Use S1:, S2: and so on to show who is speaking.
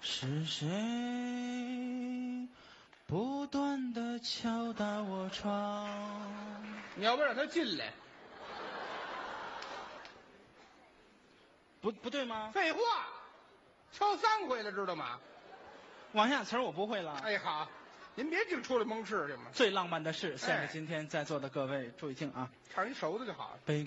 S1: 是谁不断地敲打我窗？
S2: 你要不让他进来？
S1: 不对吗？
S2: 废话，敲3回了，知道吗？
S1: 往下词儿我不会了。
S2: 哎，好，您别净出来蒙事去嘛。
S1: 最浪漫的事，献给今天在座的各位，注意听啊！
S2: 唱一熟的就好了。
S1: 悲